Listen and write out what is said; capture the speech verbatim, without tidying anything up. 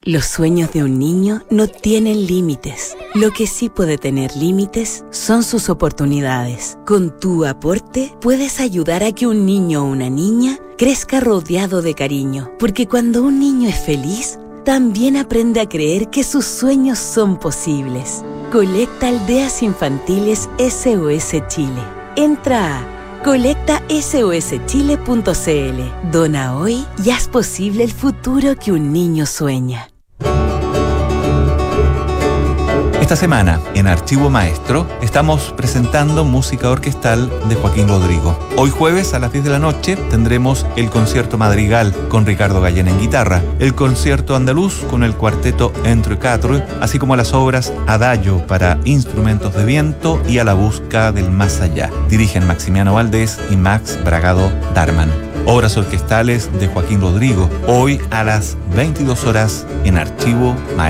Los sueños de un niño no tienen límites. Lo que sí puede tener límites son sus oportunidades. Con tu aporte puedes ayudar a que un niño o una niña crezca rodeado de cariño, porque cuando un niño es feliz, también aprende a creer que sus sueños son posibles. Colecta Aldeas Infantiles S O S Chile. Entra a colecta S O S chile punto c l. Dona hoy y haz posible el futuro que un niño sueña. Esta semana, en Archivo Maestro, estamos presentando música orquestal de Joaquín Rodrigo. Hoy jueves a las diez de la noche tendremos el concierto madrigal con Ricardo Gallén en guitarra, el concierto andaluz con el cuarteto Entre Quatre, así como las obras Adagio para instrumentos de viento y A la busca del más allá. Dirigen Maximiano Valdés y Max Bragado Darman. Obras orquestales de Joaquín Rodrigo, hoy a las veintidós horas en Archivo Maestro.